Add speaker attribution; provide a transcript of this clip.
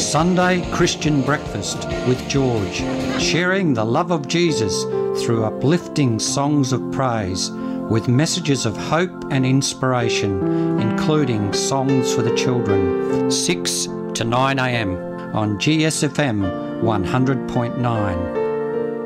Speaker 1: Sunday Christian Breakfast with George, sharing the love of Jesus through uplifting songs of praise with messages of hope and inspiration, including songs for the children, 6 to 9 a.m. on GSFM 100.9.